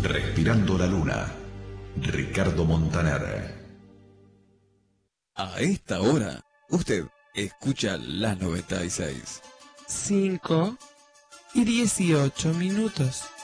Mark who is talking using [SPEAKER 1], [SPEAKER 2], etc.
[SPEAKER 1] Respirando la Luna, Ricardo Montaner.
[SPEAKER 2] A esta hora, usted escucha la 96.
[SPEAKER 3] 5:18.